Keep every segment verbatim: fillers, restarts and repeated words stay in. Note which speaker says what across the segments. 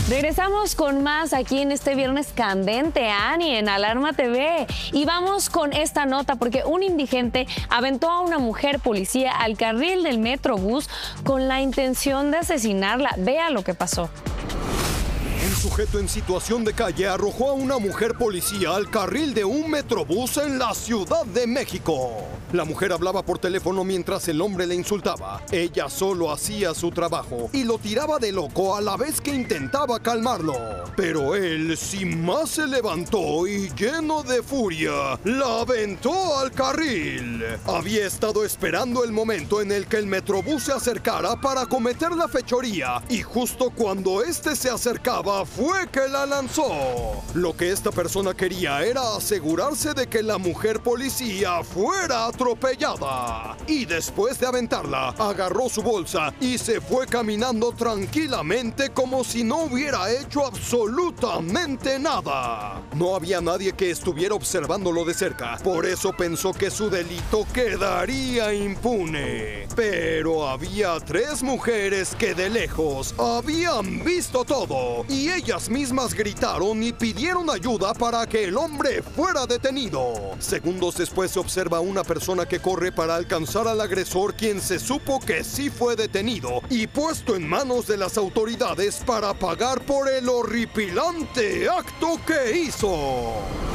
Speaker 1: Regresamos con más aquí en este viernes candente, Ani, en Alarma T V. Y vamos con esta nota porque un indigente aventó a una mujer policía al carril del Metrobús con la intención de asesinarla. Vea lo que pasó.
Speaker 2: Un sujeto en situación de calle arrojó a una mujer policía al carril de un Metrobús en la Ciudad de México. La mujer hablaba por teléfono mientras el hombre le insultaba. Ella solo hacía su trabajo y lo tiraba de loco a la vez que intentaba calmarlo. Pero él, sin más, se levantó y, lleno de furia, la aventó al carril. Había estado esperando el momento en el que el Metrobús se acercara para cometer la fechoría, y justo cuando este se acercaba fue que la lanzó. Lo que esta persona quería era asegurarse de que la mujer policía fuera atropellada. Y después de aventarla, agarró su bolsa y se fue caminando tranquilamente como si no hubiera hecho absolutamente nada. No había nadie que estuviera observándolo de cerca, por eso pensó que su delito quedaría impune. Pero había tres mujeres que de lejos habían visto todo, y ellas mismas gritaron y pidieron ayuda para que el hombre fuera detenido. Segundos después se observa a una persona que corre para alcanzar al agresor, quien se supo que sí fue detenido y puesto en manos de las autoridades para pagar por el horripilante acto que hizo.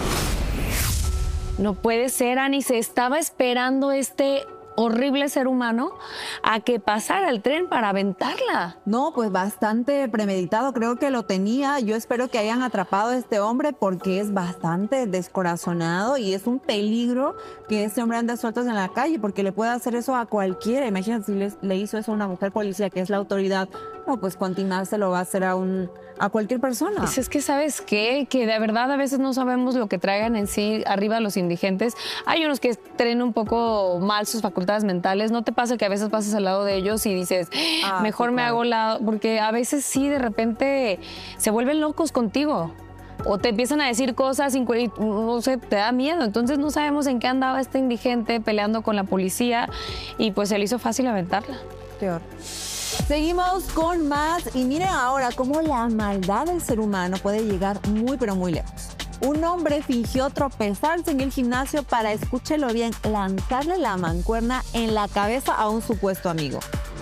Speaker 1: No puede ser, Ani, se estaba esperando este horrible ser humano a que pasara el tren para aventarla.
Speaker 3: No, pues bastante premeditado, creo que lo tenía. Yo espero que hayan atrapado a este hombre porque es bastante descorazonado y es un peligro que este hombre ande sueltos en la calle porque le puede hacer eso a cualquiera. Imagínate si le, le hizo eso a una mujer policía que es la autoridad. No, pues continuarse lo va a hacer a un a cualquier persona.
Speaker 1: Pues es que, ¿sabes qué? Que de verdad a veces no sabemos lo que traigan en sí arriba los indigentes. Hay unos que tienen un poco mal sus facultades mentales. ¿No te pasa que a veces pasas al lado de ellos y dices, ah, mejor sí, me claro. hago lado? Porque a veces sí, de repente se vuelven locos contigo. O te empiezan a decir cosas y no sé, te da miedo. Entonces no sabemos en qué andaba este indigente peleando con la policía y pues se le hizo fácil aventarla.
Speaker 3: Peor. Seguimos con más y miren ahora cómo la maldad del ser humano puede llegar muy pero muy lejos. Un hombre fingió tropezarse en el gimnasio para, escúchelo bien, lanzarle la mancuerna en la cabeza a un supuesto amigo.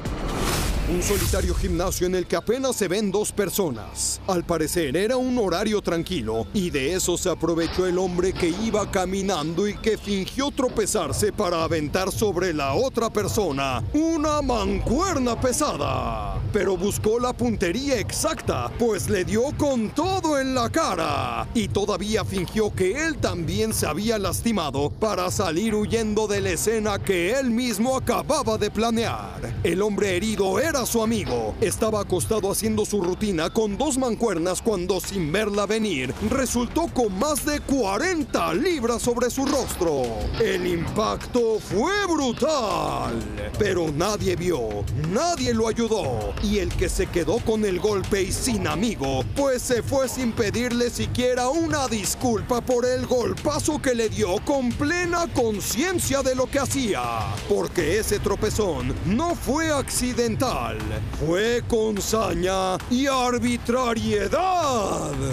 Speaker 2: Un solitario gimnasio en el que apenas se ven dos personas. Al parecer era un horario tranquilo y de eso se aprovechó el hombre que iba caminando y que fingió tropezarse para aventar sobre la otra persona una mancuerna pesada. Pero buscó la puntería exacta, pues le dio con todo en la cara. Y todavía fingió que él también se había lastimado para salir huyendo de la escena que él mismo acababa de planear. El hombre herido era su amigo. Estaba acostado haciendo su rutina con dos mancuernas cuando, sin verla venir, resultó con más de cuarenta libras sobre su rostro. El impacto fue brutal, pero nadie vio, nadie lo ayudó, y el que se quedó con el golpe y sin amigo, pues se fue sin pedirle siquiera una disculpa por el golpazo que le dio, con plena conciencia de lo que hacía, porque ese tropezón no fue accidental. Fue con saña y arbitrariedad.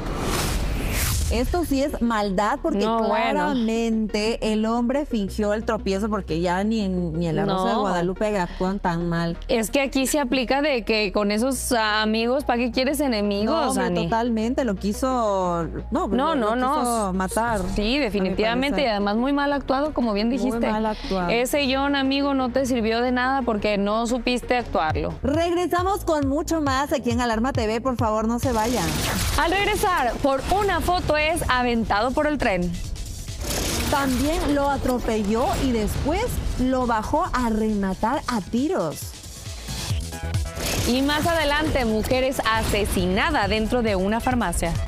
Speaker 3: Esto sí es maldad porque no, claramente bueno. el hombre fingió el tropiezo porque ya ni en, ni en la Rosa no. de Guadalupe actúan tan mal.
Speaker 1: Es que aquí se aplica de que con esos amigos, ¿para qué quieres enemigos,
Speaker 3: no,
Speaker 1: Ani?
Speaker 3: Totalmente, lo quiso... No,
Speaker 1: no,
Speaker 3: lo,
Speaker 1: no,
Speaker 3: lo quiso
Speaker 1: no.
Speaker 3: matar.
Speaker 1: Sí, definitivamente, y además muy mal actuado, como bien dijiste.
Speaker 3: Muy mal actuado.
Speaker 1: Ese guión, amigo, no te sirvió de nada porque no supiste actuarlo.
Speaker 3: Regresamos con mucho más aquí en Alarma T V, por favor, no se vayan.
Speaker 1: Al regresar, por una foto es aventado por el tren.
Speaker 3: También lo atropelló y después lo bajó a rematar a tiros.
Speaker 1: Y más adelante, mujer es asesinada dentro de una farmacia.